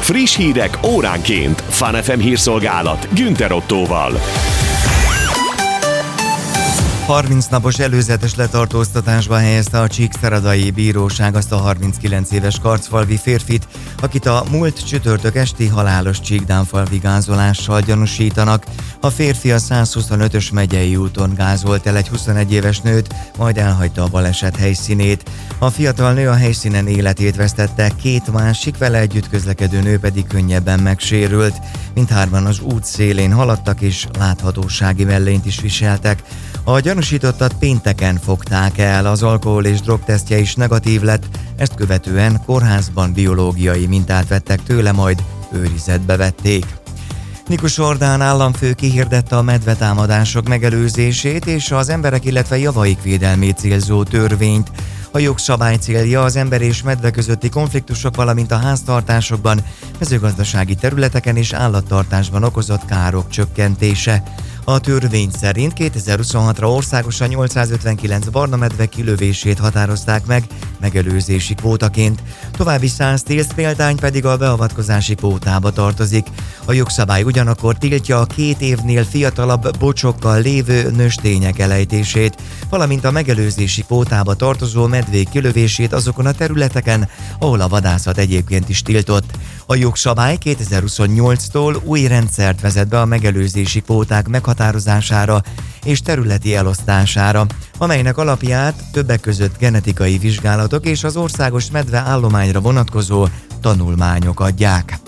Friss hírek óránként. Fun FM hírszolgálat Günther Ottóval. 30 napos előzetes letartóztatásba helyezte a Csíkszeredai Bíróság azt a 39 éves karcfalvi férfit, akit a múlt csütörtök esti halálos csíkdánfalvi gázolással gyanúsítanak. A férfi a 125-ös megyei úton gázolt el egy 21 éves nőt, majd elhagyta a baleset helyszínét. A fiatal nő a helyszínen életét vesztette, két másik vele együtt közlekedő nő pedig könnyebben megsérült. Mindhárman az út szélén haladtak és láthatósági mellényt is viseltek. A gyanúsítottat pénteken fogták el, az alkohol- és drogtesztje is negatív lett, ezt követően kórházban biológiai mintát vettek tőle, majd őrizetbe vették. Nikus Ordán államfő kihirdette a medvetámadások megelőzését és az emberek, illetve javaik védelmét célzó törvényt. A jogszabály célja az ember és medve közötti konfliktusok, valamint a háztartásokban, mezőgazdasági területeken és állattartásban okozott károk csökkentése. A törvény szerint 2026-ra országosan 859 barna medve kilövését határozták meg megelőzési kvótaként, további 110 példány pedig a beavatkozási kvótába tartozik. A jogszabály ugyanakkor tiltja a 2 évnél fiatalabb bocsokkal lévő nőstények elejtését, valamint a megelőzési kvótába tartozó medvék kilövését azokon a területeken, ahol a vadászat egyébként is tiltott. A jogszabály 2028-tól új rendszert vezet be a megelőzési kvóták meghatározására és területi elosztására, amelynek alapját többek között genetikai vizsgálatok és az országos medve állományra vonatkozó tanulmányok adják.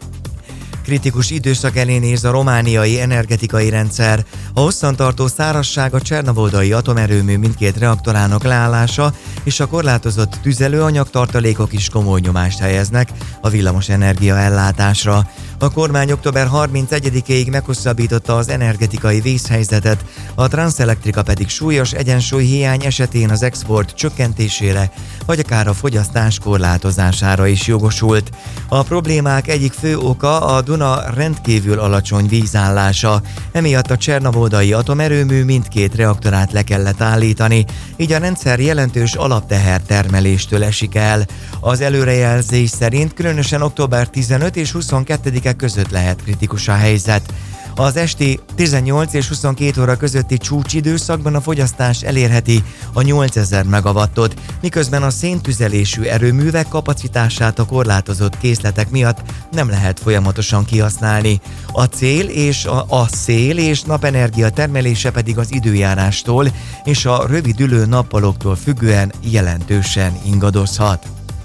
Kritikus időszak elé néz a romániai energetikai rendszer. A hosszantartó szárazság, a Csernovoldai atomerőmű mindkét reaktorának leállása és a korlátozott tüzelőanyagtartalékok is komoly nyomást helyeznek a villamosenergia ellátásra. A kormány október 31-ig meghosszabbította az energetikai vészhelyzetet, a Transelectrica pedig súlyos egyensúlyhiány esetén az export csökkentésére, vagy akár a fogyasztás korlátozására is jogosult. A problémák egyik fő oka a Duna rendkívül alacsony vízállása, emiatt a Csernovoldai atomerőmű mindkét reaktorát le kellett állítani, így a rendszer jelentős alapteher termeléstől esik el. Az előrejelzés szerint különösen október 15 és 22-e között lehet kritikus a helyzet. Az esti 18 és 22 óra közötti csúcsidőszakban a fogyasztás elérheti a 8000 megawattot, miközben a széntüzelésű erőművek kapacitását a korlátozott készletek miatt nem lehet folyamatosan kihasználni. A szél és napenergia termelése pedig az időjárástól és a rövidülő nappaloktól függően jelentősen ingadozhat.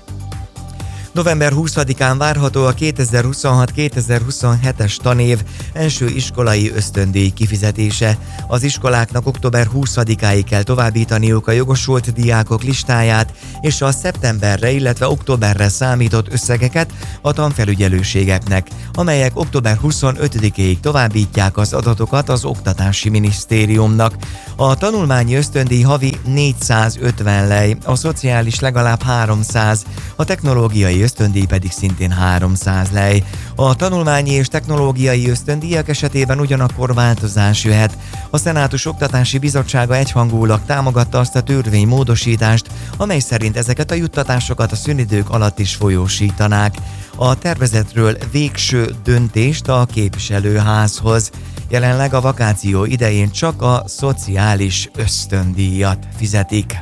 November 20-án várható a 2026-2027-es tanév első iskolai ösztöndíj kifizetése. Az iskoláknak október 20-áig kell továbbítaniuk a jogosult diákok listáját és a szeptemberre, illetve októberre számított összegeket a tanfelügyelőségeknek, amelyek október 25-ig továbbítják az adatokat az Oktatási Minisztériumnak. A tanulmányi ösztöndíj havi 450 lej, a szociális legalább 300, a technológiai ösztöndíj pedig szintén 300 lej. A tanulmányi és technológiai ösztöndíjak esetében ugyanakkor változás jöhet. A Szenátus Oktatási Bizottsága egyhangulag támogatta azt a törvénymódosítást, amely szerint ezeket a juttatásokat a szünidők alatt is folyósítanák. A tervezetről végső döntést a képviselőházhoz. Jelenleg a vakáció idején csak a szociális ösztöndíjat fizetik.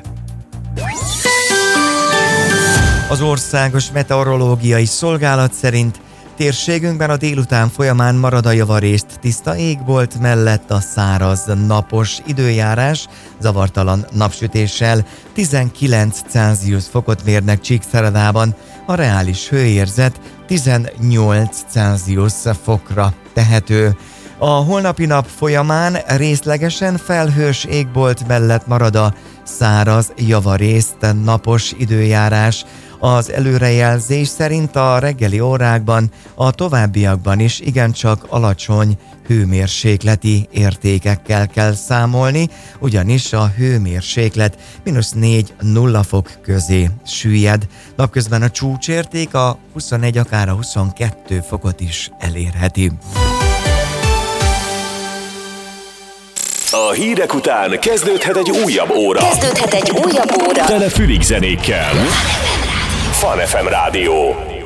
Az Országos Meteorológiai Szolgálat szerint térségünkben a délután folyamán marad a javarészt tiszta égbolt mellett a száraz, napos időjárás, zavartalan napsütéssel. 19 Celsius fokot mérnek Csíkszeredában, a reális hőérzet 18 Celsius fokra tehető. A holnapi nap folyamán részlegesen felhős égbolt mellett marad a száraz, javarészt napos időjárás. Az előrejelzés szerint a reggeli órákban, a továbbiakban is igencsak alacsony hőmérsékleti értékekkel kell számolni, ugyanis a hőmérséklet -4-0 fok közé süllyed. Napközben a csúcsérték a 21, akár a 22 fokot is elérheti. A hírek után kezdődhet egy újabb óra. Tele fülig zenékkel. Fun FM Rádió.